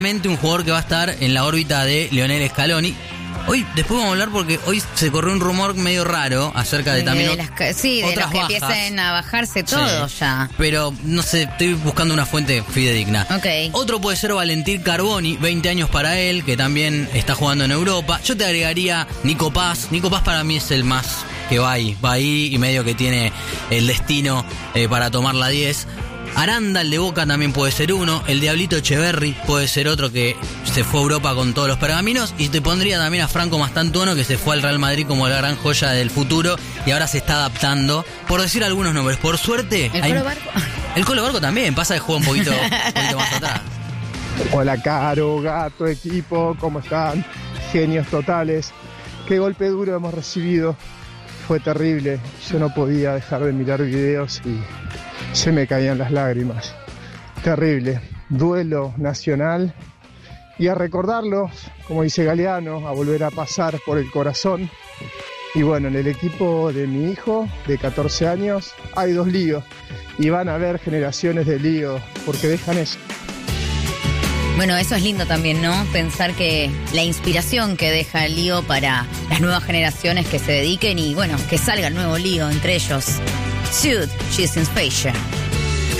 un jugador que va a estar en la órbita de Lionel Scaloni. Hoy, después vamos a hablar porque hoy se corrió un rumor medio raro acerca de también de los que empiecen a bajarse todo ya. Pero no sé, estoy buscando una fuente fidedigna. Otro puede ser Valentín Carboni, 20 años para él, que también está jugando en Europa. Yo te agregaría Nico Paz. Nico Paz para mí es el más que va ahí y medio que tiene el destino para tomar la 10. Aranda, el de Boca, también puede ser uno. El Diablito Echeverri puede ser otro que se fue a Europa con todos los pergaminos. Y te pondría también a Franco Mastantuono, que se fue al Real Madrid como la gran joya del futuro y ahora se está adaptando. Por decir algunos nombres, por suerte... ¿El Colo Barco? El Colo Barco también, pasa de juega un poquito más atrás. Hola Caro, Gato, equipo, ¿cómo están? Genios totales. Qué golpe duro hemos recibido. Fue terrible. Yo no podía dejar de mirar videos y... se me caían las lágrimas. Terrible. Duelo nacional. Y a recordarlos, como dice Galeano, a volver a pasar por el corazón. Y bueno, en el equipo de mi hijo, de 14 años, hay 2 líos. Y van a haber generaciones de líos, porque dejan eso. Bueno, eso es lindo también, ¿no? Pensar que la inspiración que deja el lío para las nuevas generaciones que se dediquen y, bueno, que salga el nuevo lío entre ellos. Sud, She's in Space Jam.